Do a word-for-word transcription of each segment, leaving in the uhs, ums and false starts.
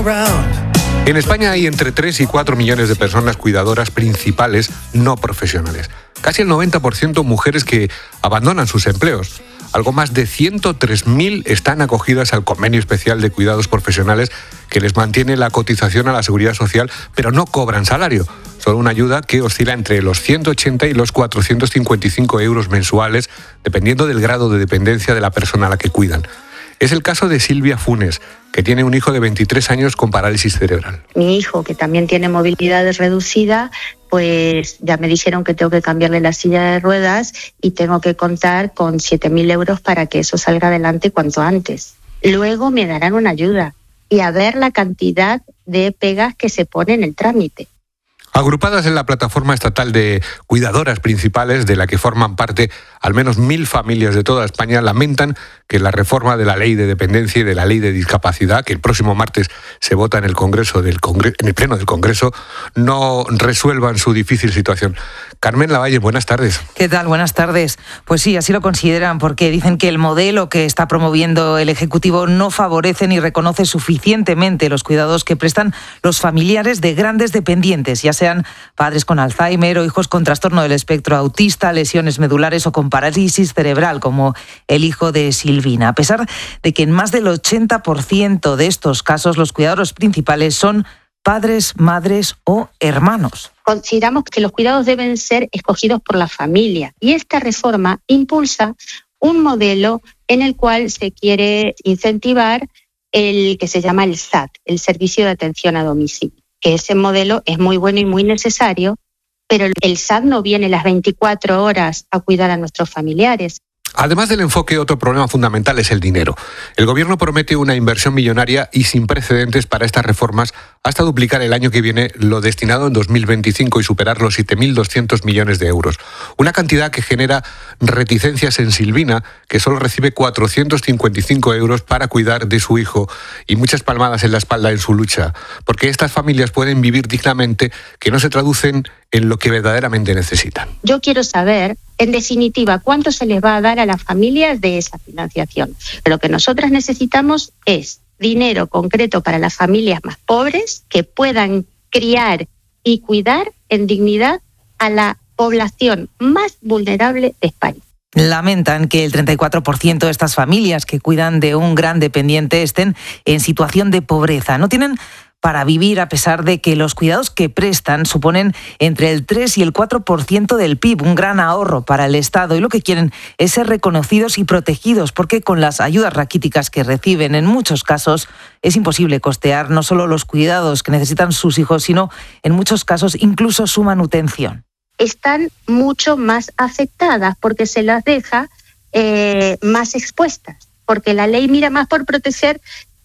En España hay entre tres y cuatro millones de personas cuidadoras principales no profesionales. Casi el noventa por ciento mujeres que abandonan sus empleos. Algo más de ciento tres mil están acogidas al convenio especial de cuidados profesionales que les mantiene la cotización a la Seguridad Social, pero no cobran salario. Son una ayuda que oscila entre los ciento ochenta y los cuatrocientos cincuenta y cinco euros mensuales, dependiendo del grado de dependencia de la persona a la que cuidan. Es el caso de Silvia Funes, que tiene un hijo de veintitrés años con parálisis cerebral. Mi hijo, que también tiene movilidad reducida, pues ya me dijeron que tengo que cambiarle la silla de ruedas y tengo que contar con siete mil euros para que eso salga adelante cuanto antes. Luego me darán una ayuda y a ver la cantidad de pegas que se pone en el trámite. Agrupadas en la plataforma estatal de cuidadoras principales, de la que forman parte al menos mil familias de toda España, lamentan que la reforma de la Ley de Dependencia y de la Ley de Discapacidad, que el próximo martes se vota en el Congreso del Congre- en el Pleno del Congreso, no resuelvan su difícil situación. Carmen Lavalle, buenas tardes. ¿Qué tal? Buenas tardes. Pues sí, así lo consideran, porque dicen que el modelo que está promoviendo el Ejecutivo no favorece ni reconoce suficientemente los cuidados que prestan los familiares de grandes dependientes, ya sean padres con Alzheimer o hijos con trastorno del espectro autista, lesiones medulares o con parálisis cerebral, como el hijo de Silvina. A pesar de que en más del ochenta por ciento de estos casos los cuidadores principales son padres, madres o hermanos. Consideramos que los cuidados deben ser escogidos por la familia y esta reforma impulsa un modelo en el cual se quiere incentivar el que se llama el S A D, el Servicio de Atención a Domicilio, que ese modelo es muy bueno y muy necesario, pero el S A D no viene las veinticuatro horas a cuidar a nuestros familiares. Además del enfoque, otro problema fundamental es el dinero. El Gobierno promete una inversión millonaria y sin precedentes para estas reformas, hasta duplicar el año que viene lo destinado en dos mil veinticinco y superar los siete mil doscientos millones de euros. Una cantidad que genera reticencias en Silvina, que solo recibe cuatrocientos cincuenta y cinco euros para cuidar de su hijo, y muchas palmadas en la espalda en su lucha, porque estas familias pueden vivir dignamente, que no se traducen en lo que verdaderamente necesitan. Yo quiero saber, en definitiva, cuánto se les va a dar a las familias de esa financiación. Lo que nosotras necesitamos es dinero concreto para las familias más pobres que puedan criar y cuidar en dignidad a la población más vulnerable de España. Lamentan que el treinta y cuatro por ciento de estas familias que cuidan de un gran dependiente estén en situación de pobreza. No tienen para vivir, a pesar de que los cuidados que prestan suponen entre el tres y el cuatro por ciento del P I B, un gran ahorro para el Estado, y lo que quieren es ser reconocidos y protegidos, porque con las ayudas raquíticas que reciben en muchos casos es imposible costear no solo los cuidados que necesitan sus hijos, sino en muchos casos incluso su manutención. Están mucho más afectadas porque se las deja eh, más expuestas, porque la ley mira más por proteger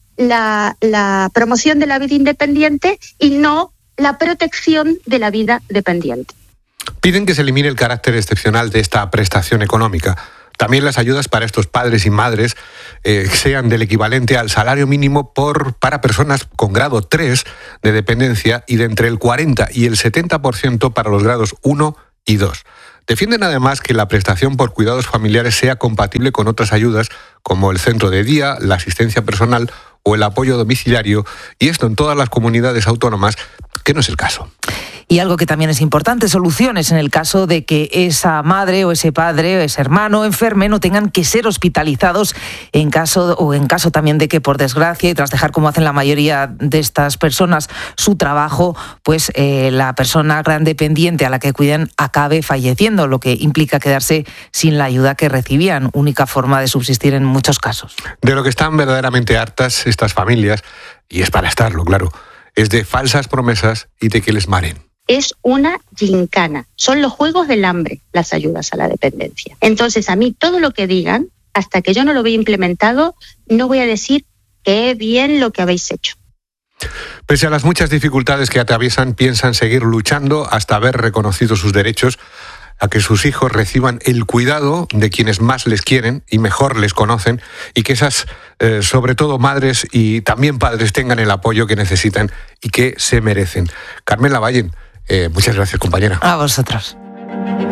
La, la promoción de la vida independiente y no la protección de la vida dependiente. Piden que se elimine el carácter excepcional de esta prestación económica. También las ayudas para estos padres y madres eh, sean del equivalente al salario mínimo por, para personas con grado tres de dependencia y de entre el cuarenta y el setenta por ciento para los grados uno y dos. Defienden además que la prestación por cuidados familiares sea compatible con otras ayudas como el centro de día, la asistencia personal o el apoyo domiciliario, y esto en todas las comunidades autónomas, que no es el caso. Y algo que también es importante, soluciones en el caso de que esa madre o ese padre o ese hermano enferme no tengan que ser hospitalizados en caso o en caso también de que, por desgracia, y tras dejar, como hacen la mayoría de estas personas, su trabajo, pues eh, la persona gran dependiente a la que cuidan acabe falleciendo, lo que implica quedarse sin la ayuda que recibían, única forma de subsistir en muchos casos. De lo que están verdaderamente hartas estas familias, y es para estarlo, claro, es de falsas promesas y de que les mareen. Es una gincana. Son los juegos del hambre las ayudas a la dependencia. Entonces, a mí todo lo que digan, hasta que yo no lo vea implementado, no voy a decir qué bien lo que habéis hecho. Pese a las muchas dificultades que atraviesan, piensan seguir luchando hasta haber reconocido sus derechos a que sus hijos reciban el cuidado de quienes más les quieren y mejor les conocen, y que esas, eh, sobre todo madres y también padres, tengan el apoyo que necesitan y que se merecen. Carmen Lavalle, Eh, muchas gracias, compañera. A vosotros.